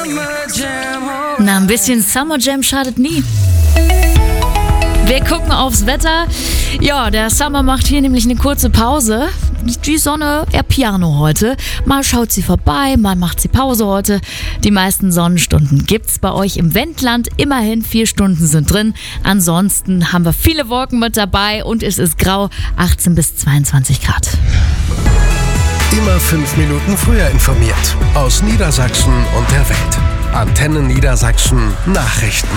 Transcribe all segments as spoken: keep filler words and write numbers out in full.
Na, ein bisschen Summer Jam schadet nie. Wir gucken aufs Wetter. Ja, der Summer macht hier nämlich eine kurze Pause. Die Sonne eher Piano heute. Mal schaut sie vorbei, mal macht sie Pause heute. Die meisten Sonnenstunden gibt's bei euch im Wendland. Immerhin vier Stunden sind drin. Ansonsten haben wir viele Wolken mit dabei und es ist grau, achtzehn bis zweiundzwanzig Grad. Immer fünf Minuten früher informiert. Aus Niedersachsen und der Welt. Antenne Niedersachsen Nachrichten.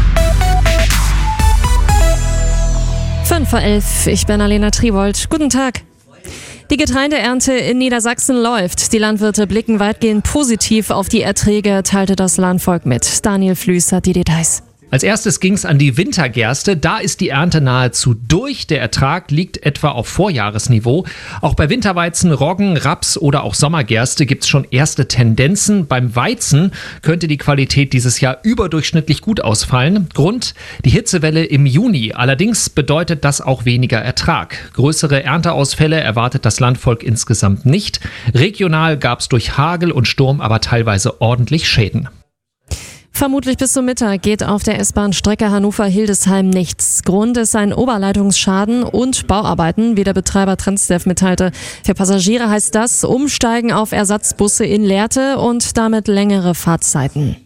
fünf vor elf, ich bin Alena Triwold. Guten Tag. Die Getreideernte in Niedersachsen läuft. Die Landwirte blicken weitgehend positiv auf die Erträge, teilte das Landvolk mit. Daniel Flüß hat die Details. Als erstes ging es an die Wintergerste. Da ist die Ernte nahezu durch. Der Ertrag liegt etwa auf Vorjahresniveau. Auch bei Winterweizen, Roggen, Raps oder auch Sommergerste gibt es schon erste Tendenzen. Beim Weizen könnte die Qualität dieses Jahr überdurchschnittlich gut ausfallen. Grund: die Hitzewelle im Juni. Allerdings bedeutet das auch weniger Ertrag. Größere Ernteausfälle erwartet das Landvolk insgesamt nicht. Regional gab es durch Hagel und Sturm aber teilweise ordentlich Schäden. Vermutlich bis zum Mittag geht auf der S-Bahn-Strecke Hannover-Hildesheim nichts. Grund ist ein Oberleitungsschaden und Bauarbeiten, wie der Betreiber Transdev mitteilte. Für Passagiere heißt das Umsteigen auf Ersatzbusse in Lehrte und damit längere Fahrtzeiten.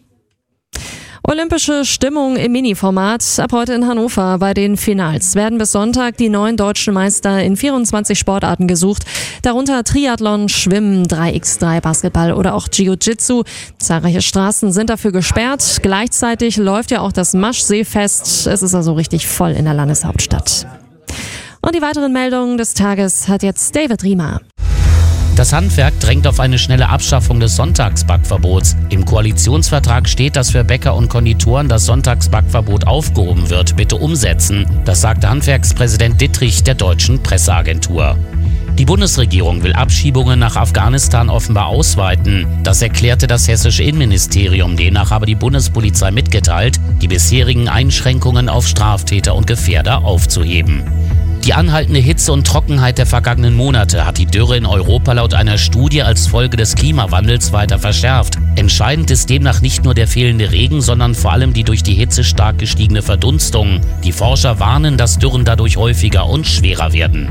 Olympische Stimmung im Mini-Format. Ab heute in Hannover bei den Finals werden bis Sonntag die neun deutschen Meister in vierundzwanzig Sportarten gesucht. Darunter Triathlon, Schwimmen, drei mal drei Basketball oder auch Jiu-Jitsu. Zahlreiche Straßen sind dafür gesperrt. Gleichzeitig läuft ja auch das Maschseefest. Es ist also richtig voll in der Landeshauptstadt. Und die weiteren Meldungen des Tages hat jetzt David Riemer. Das Handwerk drängt auf eine schnelle Abschaffung des Sonntagsbackverbots. Im Koalitionsvertrag steht, dass für Bäcker und Konditoren das Sonntagsbackverbot aufgehoben wird. Bitte umsetzen. Das sagte Handwerkspräsident Dittrich der Deutschen Presseagentur. Die Bundesregierung will Abschiebungen nach Afghanistan offenbar ausweiten. Das erklärte das hessische Innenministerium. Demnach habe die Bundespolizei mitgeteilt, die bisherigen Einschränkungen auf Straftäter und Gefährder aufzuheben. Die anhaltende Hitze und Trockenheit der vergangenen Monate hat die Dürre in Europa laut einer Studie als Folge des Klimawandels weiter verschärft. Entscheidend ist demnach nicht nur der fehlende Regen, sondern vor allem die durch die Hitze stark gestiegene Verdunstung. Die Forscher warnen, dass Dürren dadurch häufiger und schwerer werden.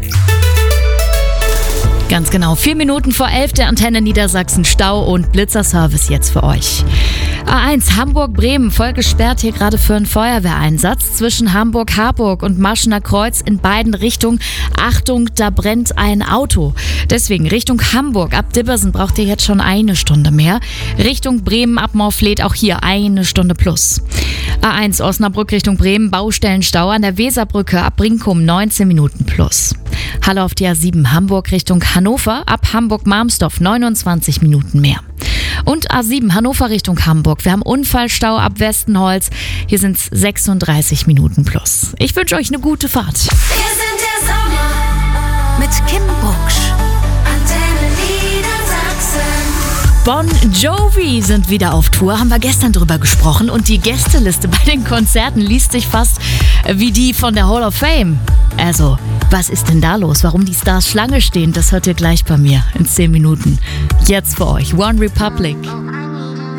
Ganz genau, vier Minuten vor elf der Antenne Niedersachsen Stau und Blitzerservice jetzt für euch. A eins Hamburg-Bremen, voll gesperrt hier gerade für einen Feuerwehreinsatz zwischen Hamburg-Harburg und Maschener Kreuz in beiden Richtungen. Achtung, da brennt ein Auto. Deswegen Richtung Hamburg ab Dibbersen braucht ihr jetzt schon eine Stunde mehr. Richtung Bremen ab Morfleet auch hier eine Stunde plus. A eins Osnabrück Richtung Bremen, Baustellenstau an der Weserbrücke ab Brinkum neunzehn Minuten plus. Halle auf die A sieben Hamburg Richtung Hannover, ab Hamburg-Marmsdorf neunundzwanzig Minuten mehr. Und A sieben Hannover Richtung Hamburg. Wir haben Unfallstau ab Westenholz. Hier sind es sechsunddreißig Minuten plus. Ich wünsche euch eine gute Fahrt. Wir sind der Sommer mit Kim Bucksch. Antenne Niedersachsen. Bon Jovi sind wieder auf Tour, haben wir gestern drüber gesprochen. Und die Gästeliste bei den Konzerten liest sich fast wie die von der Hall of Fame. Also, was ist denn da los? Warum die Stars Schlange stehen, das hört ihr gleich bei mir in zehn Minuten. Jetzt für euch One Republic.